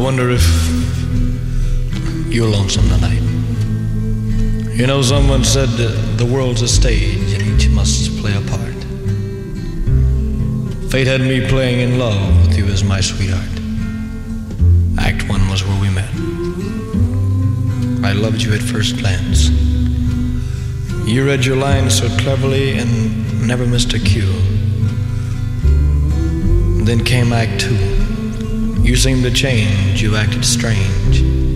wonder if you're lonesome tonight. You know, someone said that the world's a stage and each must play a part. Fate had me playing in love with you as my sweetheart. Act 1 was where we met. I loved you at first glance. You read your lines so cleverly and never missed a cue. Then came Act 2. You seemed to change, you acted strange.